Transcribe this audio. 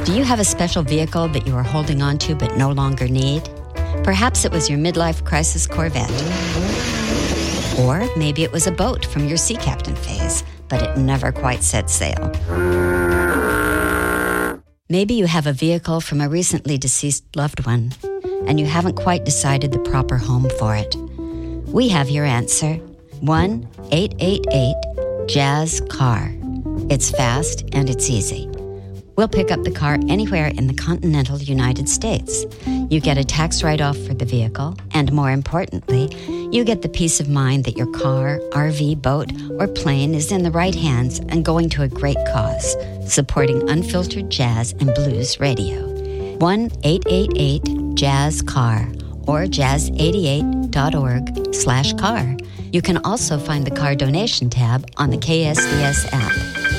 Do you have a special vehicle that you are holding on to but no longer need? Perhaps it was your midlife crisis Corvette. Or maybe it was a boat from your sea captain phase, but it never quite set sail. Maybe you have a vehicle from a recently deceased loved one, and you haven't quite decided the proper home for it. We have your answer. 1-888-JAZZ-CAR. It's fast and it's easy. We'll pick up the car anywhere in the continental United States. You get a tax write-off for the vehicle, and more importantly, you get the peace of mind that your car, RV, boat, or plane is in the right hands and going to a great cause, supporting unfiltered jazz and blues radio. 1-888-JAZZ-CAR or jazz88.org/car. You can also find the car donation tab on the KSVS app.